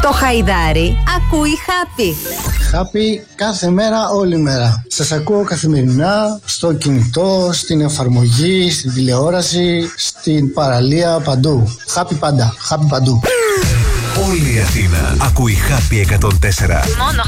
Το Χαϊδάρι ακούει Χάπι. Χάπι κάθε μέρα, όλη μέρα. Σας ακούω καθημερινά στο κινητό, στην εφαρμογή, στην τηλεόραση, στην παραλία, παντού. Χάπι πάντα, Χάπι παντού. Όλη η Αθήνα ακούει Χάπι 104. Μόνο